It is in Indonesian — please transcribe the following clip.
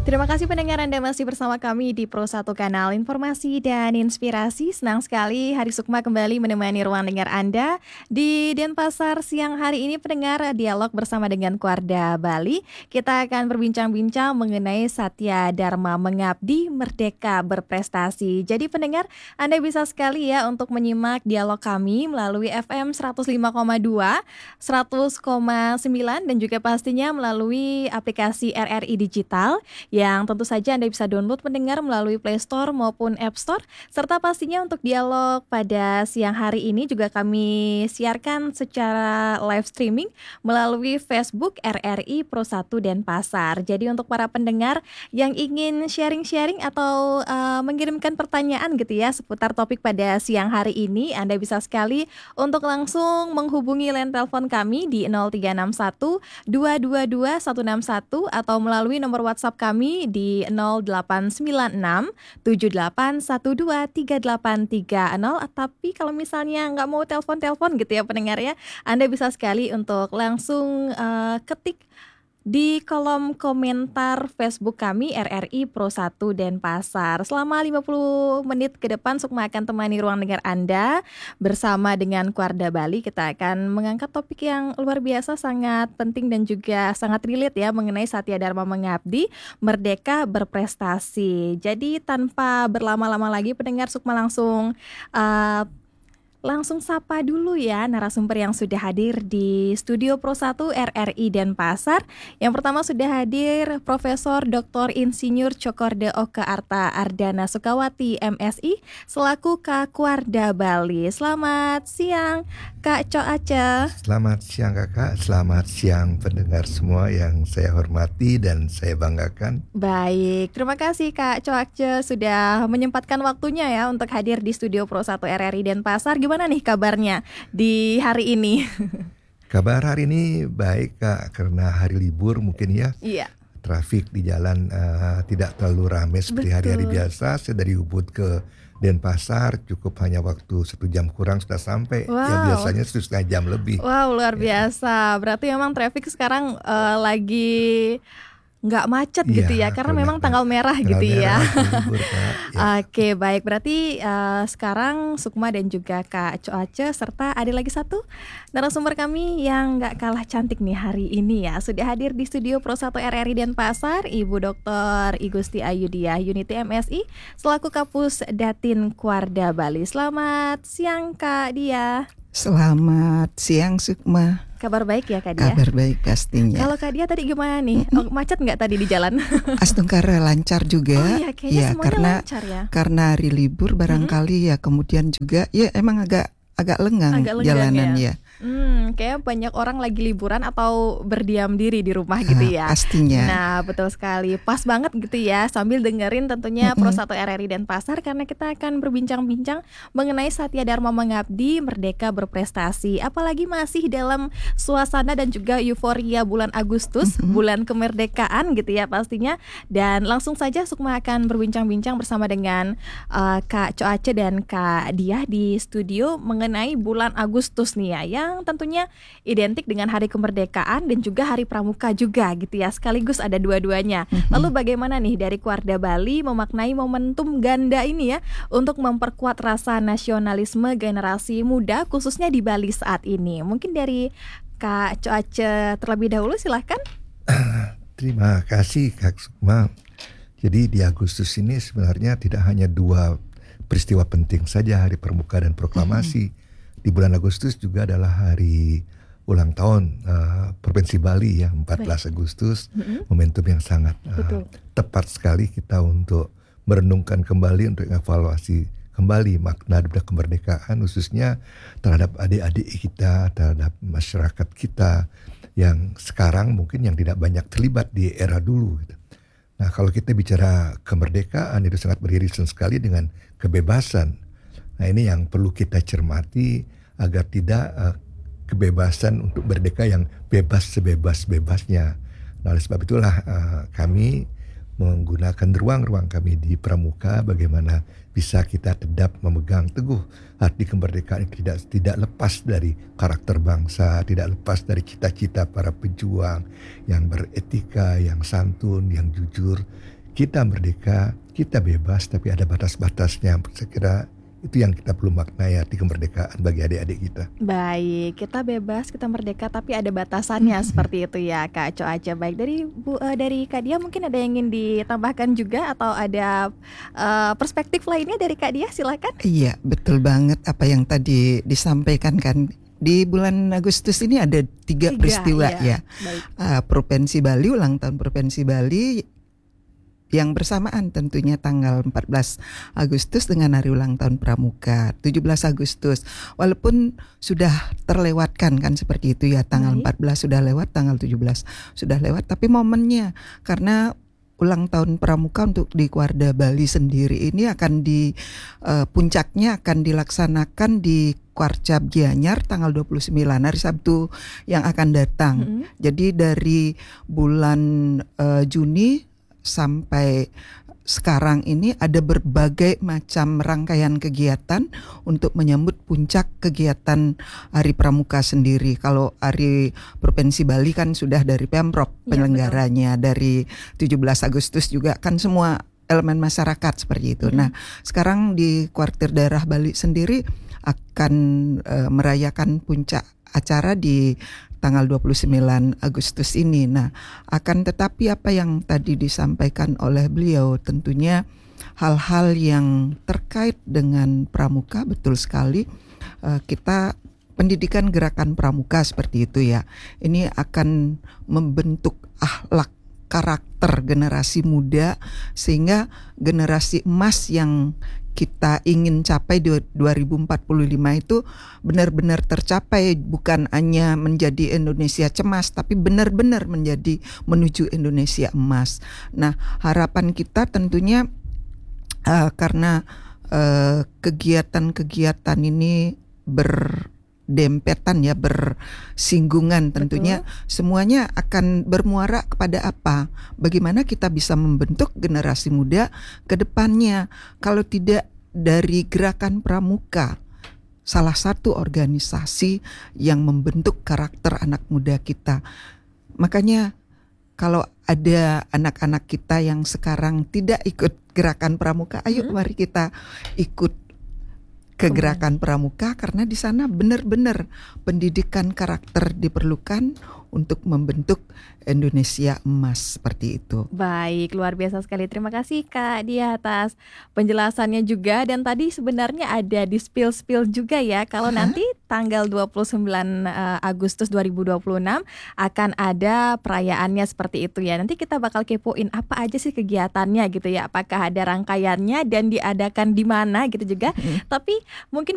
Terima kasih pendengar Anda masih bersama kami di Pro 1 Kanal Informasi dan Inspirasi. Senang sekali Hari Sukma kembali menemani ruang dengar Anda di Denpasar siang hari ini. Pendengar, dialog bersama dengan Kuarda Bali. Kita akan berbincang-bincang mengenai Satya Dharma Mengabdi, Merdeka Berprestasi. Jadi pendengar, Anda bisa sekali ya untuk menyimak dialog kami melalui FM 105,2, 100,9 dan juga pastinya melalui aplikasi RRI Digital yang tentu saja Anda bisa download mendengar melalui Play Store maupun App Store. Serta pastinya untuk dialog pada siang hari ini juga kami siarkan secara live streaming melalui Facebook RRI Pro 1 Denpasar. Jadi untuk para pendengar yang ingin sharing-sharing atau mengirimkan pertanyaan gitu ya seputar topik pada siang hari ini, Anda bisa sekali untuk langsung menghubungi line telepon kami di 0361 222 161 atau melalui nomor WhatsApp kami di 0896 7812 3830. Tapi kalau misalnya nggak mau telepon-telepon gitu ya pendengar ya, Anda bisa sekali untuk langsung ketik di kolom komentar Facebook kami RRI Pro 1 Denpasar. Selama 50 menit ke depan Sukma akan temani ruang dengar Anda bersama dengan Kuarda Bali. Kita akan mengangkat topik yang luar biasa, sangat penting dan juga sangat relate ya mengenai Satya Dharma Mengabdi, Merdeka Berprestasi. Jadi tanpa berlama-lama lagi pendengar, Sukma langsung sapa dulu ya narasumber yang sudah hadir di Studio Pro 1 RRI Denpasar. Yang pertama sudah hadir Profesor Dr. Insinyur Cokorda Oka Arta Ardana Sukawati MSI selaku Kak Kuarda Bali. Selamat siang Kak Co Ace. Selamat siang Kakak, selamat siang pendengar semua yang saya hormati dan saya banggakan. Baik, terima kasih Kak Co Ace sudah menyempatkan waktunya ya untuk hadir di Studio Pro 1 RRI Denpasar. Gimana nih kabarnya di hari ini? Kabar hari ini baik Kak, karena hari libur mungkin ya. Iya. Trafik di jalan tidak terlalu ramai seperti hari-hari biasa. Saya dari Ubud ke Denpasar cukup hanya waktu 1 jam kurang sudah sampai. Wow. Ya biasanya 1,5 jam lebih. Wow, luar biasa. Berarti memang traffic sekarang lagi nggak macet gitu ya, karena memang tanggal merah gitu ya. Libur, Kak. Ya. Oke, baik. Berarti sekarang Sukma dan juga Kak Co Ace serta ada lagi satu narasumber kami yang nggak kalah cantik nih hari ini ya. Sudah hadir di Studio Pro 1 RRI Denpasar, Ibu Dr. Igusti Ayudiah Unity MSI selaku Kapus Datin Kuarda Bali. Selamat siang Kak Dia. Selamat siang Sukma. Kabar baik ya Kak Dia? Kabar baik pastinya. Kalau Kak Dia tadi gimana nih? Macet nggak tadi di jalan? Astungkara lancar juga. Oh iya, kayaknya ya, semuanya lancar ya. Karena hari libur barangkali ya, kemudian juga ya emang agak lengang jalanan ya. Kayak banyak orang lagi liburan atau berdiam diri di rumah gitu ya. Pastinya. Nah, betul sekali. Pas banget gitu ya sambil dengerin tentunya Pro 1 RRI Denpasar karena kita akan berbincang-bincang mengenai Satya Dharma Mengabdi, Merdeka Berprestasi. Apalagi masih dalam suasana dan juga euforia bulan Agustus, bulan kemerdekaan gitu ya pastinya. Dan langsung saja Sukma akan berbincang-bincang bersama dengan Kak Co Ace dan Kak Diah di studio mengenai bulan Agustus nih ya, yang tentunya identik dengan hari kemerdekaan dan juga hari pramuka juga gitu ya, sekaligus ada dua-duanya. Lalu bagaimana nih dari Kuarda Bali memaknai momentum ganda ini ya untuk memperkuat rasa nasionalisme generasi muda khususnya di Bali saat ini? Mungkin dari Kak Co Ace terlebih dahulu, silahkan. Terima kasih Kak Sukma. Jadi di Agustus ini sebenarnya tidak hanya 2 peristiwa penting saja, hari pramuka dan proklamasi. Di bulan Agustus juga adalah hari ulang tahun Provinsi Bali ya, 14 Agustus. Momentum yang sangat tepat sekali kita untuk merenungkan kembali, untuk evaluasi kembali makna dari kemerdekaan, khususnya terhadap adik-adik kita, terhadap masyarakat kita yang sekarang mungkin yang tidak banyak terlibat di era dulu gitu. Nah, kalau kita bicara kemerdekaan itu sangat beririsan sekali dengan kebebasan. Nah, ini yang perlu kita cermati agar tidak kebebasan untuk merdeka yang bebas sebebas-bebasnya. Nah, oleh sebab itulah kami menggunakan ruang-ruang kami di Pramuka bagaimana bisa kita tetap memegang teguh arti kemerdekaan tidak lepas dari karakter bangsa, tidak lepas dari cita-cita para pejuang yang beretika, yang santun, yang jujur, kita merdeka, kita bebas, tapi ada batas-batasnya. Saya kira itu yang kita perlu maknai arti kemerdekaan bagi adik-adik kita. Baik, kita bebas, kita merdeka, tapi ada batasannya seperti itu ya Kak Coace. Baik, dari Kak Dia mungkin ada yang ingin ditambahkan juga atau ada perspektif lainnya dari Kak Dia, silakan. Iya, betul banget apa yang tadi disampaikan kan. Di bulan Agustus ini ada tiga peristiwa ya. Provinsi Bali, ulang tahun Provinsi Bali yang bersamaan tentunya tanggal 14 Agustus dengan hari ulang tahun Pramuka 17 Agustus. Walaupun sudah terlewatkan kan seperti itu ya, tanggal 14 sudah lewat, tanggal 17 sudah lewat, tapi momennya karena ulang tahun Pramuka untuk di Kuarda Bali sendiri ini akan puncaknya akan dilaksanakan di Kuarcap Gianyar tanggal 29 hari Sabtu yang akan datang. Jadi dari bulan Juni sampai sekarang ini ada berbagai macam rangkaian kegiatan untuk menyambut puncak kegiatan Hari Pramuka sendiri. Kalau Hari Provinsi Bali kan sudah dari Pemprov penyelenggaranya, dari 17 Agustus juga kan semua elemen masyarakat seperti itu. Nah, sekarang di kuartir daerah Bali sendiri akan merayakan puncak acara di tanggal 29 Agustus ini. Nah, akan tetapi apa yang tadi disampaikan oleh beliau tentunya hal-hal yang terkait dengan pramuka, betul sekali. Kita pendidikan gerakan pramuka seperti itu ya. Ini akan membentuk akhlak karakter generasi muda sehingga generasi emas yang kita ingin capai di 2045 itu benar-benar tercapai, bukan hanya menjadi Indonesia cemas tapi benar-benar menjadi menuju Indonesia emas. Nah, harapan kita tentunya karena kegiatan-kegiatan ini berdempetan ya, bersinggungan tentunya. Betul. Semuanya akan bermuara kepada apa? Bagaimana kita bisa membentuk generasi muda ke depannya. Kalau tidak dari gerakan pramuka, salah satu organisasi yang membentuk karakter anak muda kita. Makanya kalau ada anak-anak kita yang sekarang tidak ikut gerakan pramuka, ayo mari kita ikut ke gerakan pramuka, karena di sana benar-benar pendidikan karakter diperlukan untuk membentuk Indonesia emas seperti itu. Baik, luar biasa sekali. Terima kasih Kak Dia atas penjelasannya juga. Dan tadi sebenarnya ada di spill juga ya, kalau nanti tanggal 29 Agustus 2026 akan ada perayaannya seperti itu ya. Nanti kita bakal kepoin apa aja sih kegiatannya gitu ya. Apakah ada rangkaiannya dan diadakan di mana gitu juga. Tapi mungkin